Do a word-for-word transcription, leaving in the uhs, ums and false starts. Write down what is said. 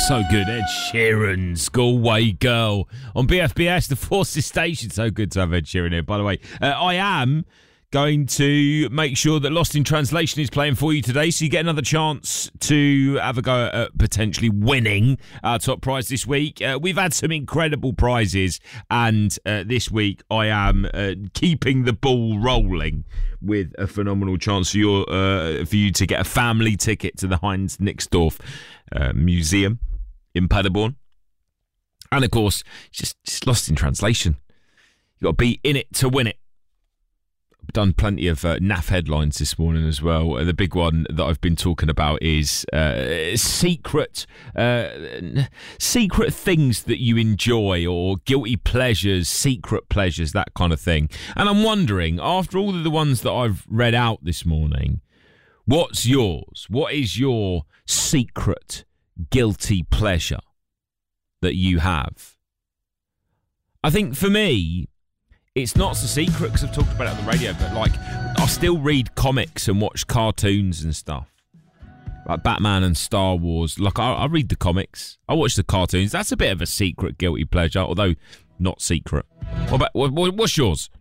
So good. Ed Sheeran's Galway Girl on B F B S, the Forces Station. So good to have Ed Sheeran here, by the way. Uh, I am going to make sure that Lost in Translation is playing for you today, so you get another chance to have a go at potentially winning our top prize this week. Uh, we've had some incredible prizes, and uh, this week I am uh, keeping the ball rolling with a phenomenal chance for, your, uh, for you to get a family ticket to the Heinz Nixdorf uh, Museum in Paderborn. And of course, just, just Lost in Translation. You've got to be in it to win it. I've done plenty of uh, N A F headlines this morning as well. Uh, the big one that I've been talking about is uh, secret uh, secret things that you enjoy, or guilty pleasures, secret pleasures, that kind of thing. And I'm wondering, after all of the ones that I've read out this morning, what's yours? What is your secret guilty pleasure that you have? I think for me, it's not so secret because I've talked about it on the radio, but like, I still read comics and watch cartoons and stuff. Like Batman and Star Wars. Like, I, I read the comics. I watch the cartoons. That's a bit of a secret guilty pleasure, although not secret. What about, what, what's yours?